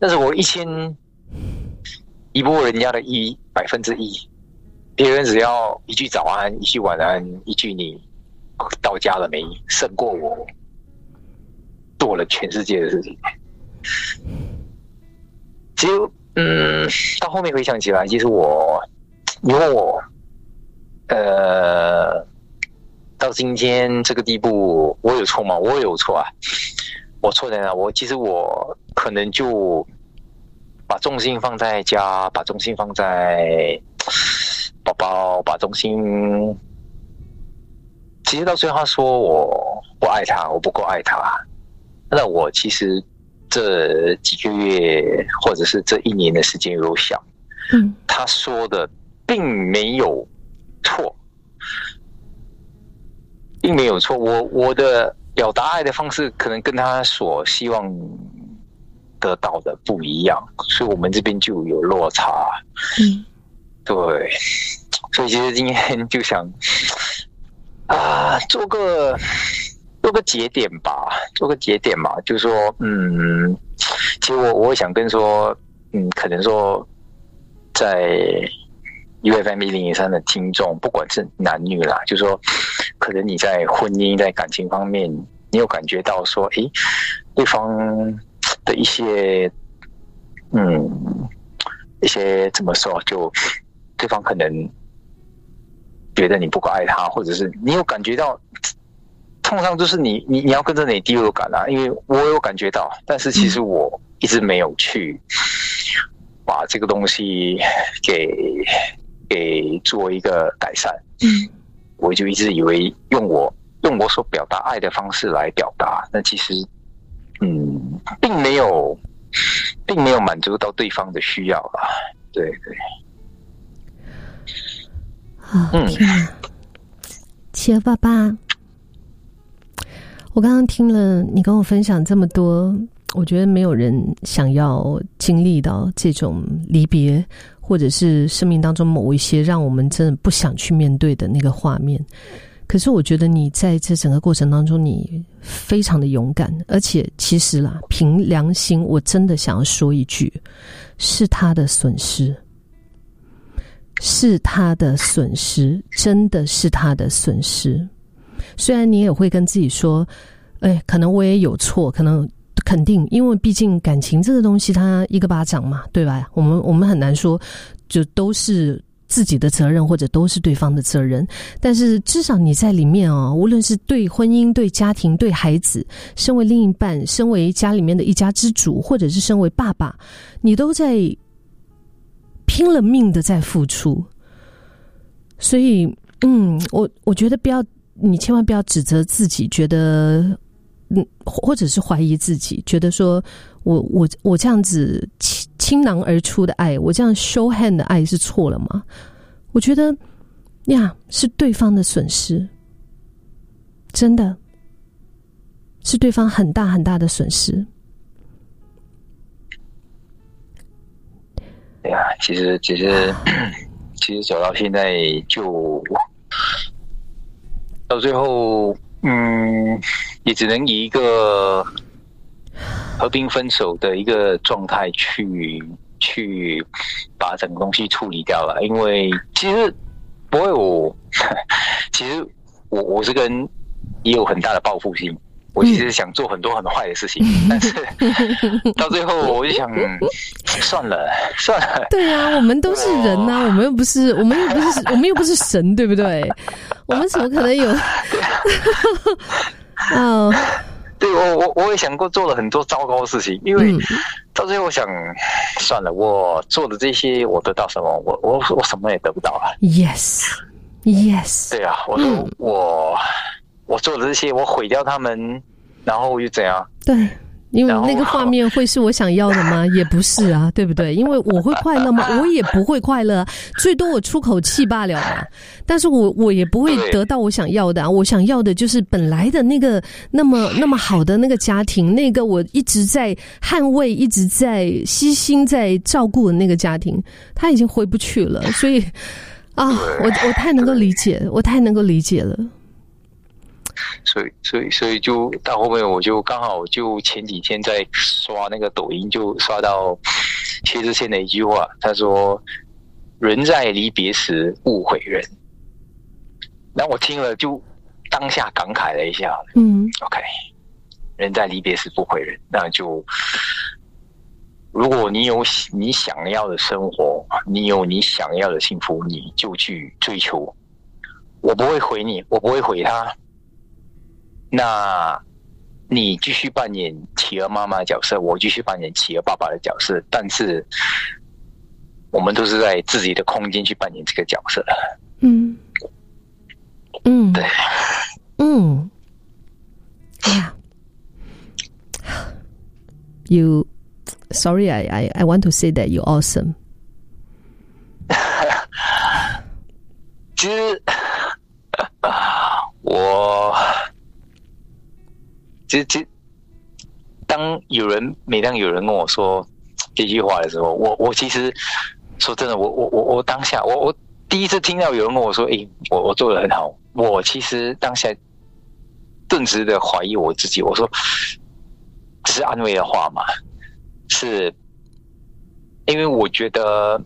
但是我1000一波人家的1%，别人只要一句早安，一句晚安，一句你到家了没，胜过我做了全世界的事情。其实，到后面回想起来，其实你问我，到今天这个地步，我有错吗？我有错啊，我错在哪？其实我可能就把重心放在家，把重心放在宝宝，把重心。其实到最后，他说我不爱他，我不够爱他。那我其实这几个月，或者是这1年的时间，有想，他说的并没有错。并没有错，我的表达爱的方式可能跟他所希望得到的不一样，所以我们这边就有落差。对，所以其实今天就想做个节点吧，就是说，其实我想跟说，可能说在UFM103的听众，不管是男女啦，就是说，可能你在婚姻、在感情方面，你有感觉到说，对方的一些怎么说，就对方可能觉得你不够爱他，或者是你有感觉到，通常就是你要跟着你第六感啊，因为我有感觉到，但是其实我一直没有去把这个东西给做一个改善。我就一直以为用我所表达爱的方式来表达，那其实并没有满足到对方的需要啦。对。 天哪，企鹅爸爸，我刚刚听了你跟我分享这么多，我觉得没有人想要经历到这种离别，或者是生命当中某一些让我们真的不想去面对的那个画面。可是我觉得你在这整个过程当中，你非常的勇敢，而且其实啦，凭良心，我真的想要说一句，是他的损失，是他的损失，真的是他的损失。虽然你也会跟自己说，可能我也有错，肯定，因为毕竟感情这个东西，它一个巴掌嘛，对吧？我们很难说，就都是自己的责任，或者都是对方的责任。但是至少你在里面无论是对婚姻、对家庭、对孩子，身为另一半，身为家里面的一家之主，或者是身为爸爸，你都在拼了命的在付出。所以，我觉得你千万不要指责自己，觉得。或者是怀疑自己，觉得说我这样子倾囊而出的爱，我这样 show hand 的爱是错了吗？我觉得是对方的损失，真的是对方很大很大的损失。 对啊，其实走到现在就到最后，也只能以一个和平分手的一个状态去把整个东西处理掉了。因为其实不会其实我是人也有很大的报复心，我其实想做很多很坏的事情，但是到最后我就想算了。 对啊，我们都是人啊，我们又不是神，对不对？我们怎么可能有？ 对，我也想过做了很多糟糕的事情，因为到最后我想算了，我做的这些我得到什么？我什么也得不到啊。 Yes。 对啊，我做的这些，我毁掉他们，然后又怎样？ 对。因为那个画面会是我想要的吗？也不是啊，对不对？因为我会快乐吗？我也不会快乐，最多我出口气罢了嘛。但是我也不会得到我想要的啊。我想要的就是本来的那个那么好的那个家庭，那个我一直在捍卫、一直在悉心在照顾的那个家庭，他已经回不去了。所以我太能够理解，我太能够理解了。 所以就到后面我就刚好就前几天在刷那个抖音，就刷到薛之谦的一句话，他说人在离别时勿毁人。然后我听了就当下感慨了一下，OK， 人在离别时不毁人，那就如果你有你想要的生活，你有你想要的幸福，你就去追求，我不会毁你，我不会毁他，那你继续扮演企鹅妈妈的角色，我继续扮演企鹅爸爸的角色，但是我们都是在自己的空间去扮演这个角色。对 Yeah. You, sorry, I want to say that you're awesome. 其实每当有人跟我说这句话的时候，我其实说真的，我当下我第一次听到有人跟我说，我做得很好，我其实当下顿时的怀疑我自己，我说只是安慰的话嘛，是因为我觉得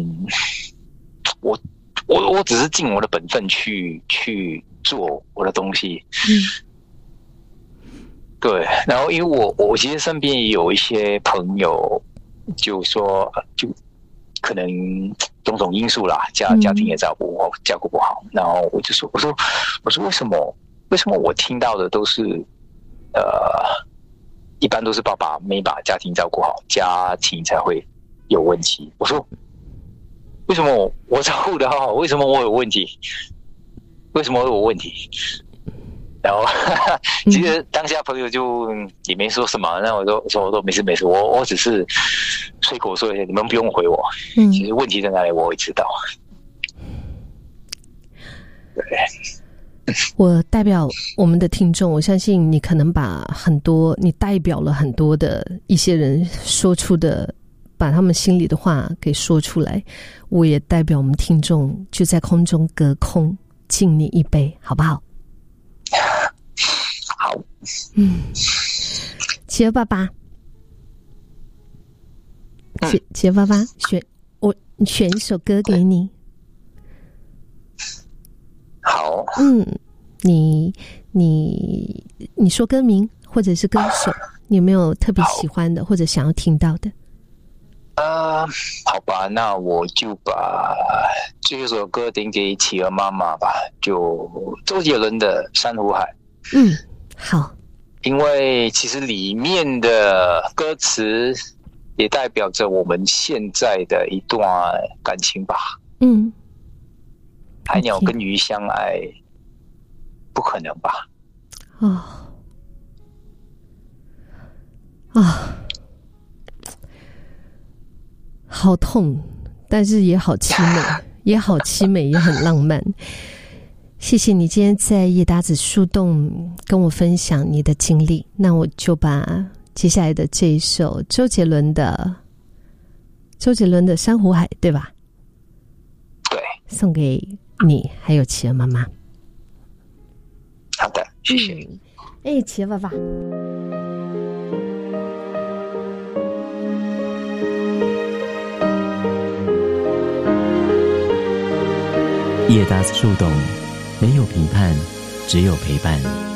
我只是尽我的本分去做我的东西。对，然后因为我其实身边也有一些朋友就说就可能种种因素啦，家庭也照顾不好，然后我就说我说为什么我听到的都是一般都是爸爸没把家庭照顾好，家庭才会有问题。我说为什么我照顾得好，为什么我有问题？为什么我有问题？然后其实当下朋友就也没说什么，那我说没事，我只是随口说一下，你们不用回我。其实问题在哪里，我会知道。对。 我代表我们的听众，我相信你可能你代表了很多的一些人说出的，把他们心里的话给说出来。我也代表我们听众，就在空中隔空敬你一杯，好不好？ 好。 企鹅爸爸，企鹅爸爸，选一首歌给你。 好。 你说歌名或者是歌手，你有没有特别喜欢的或者想要听到的？ 好吧，那我就把这首歌点给企鹅妈妈吧，就周杰伦的《珊瑚海》。 好。 因为其实里面的歌词也代表着我们现在的一段感情吧。海鸟跟鱼相爱，不可能吧？ 好痛，但是也好凄美，也好凄美，也很浪漫。谢谢你今天在叶达子树洞跟我分享你的经历，那我就把接下来的这一首周杰伦的《珊瑚海》，对吧？ 对， 送给你还有企鹅妈妈。 好的，谢谢。 企鹅爸爸。 叶达子树洞，没有评判，只有陪伴。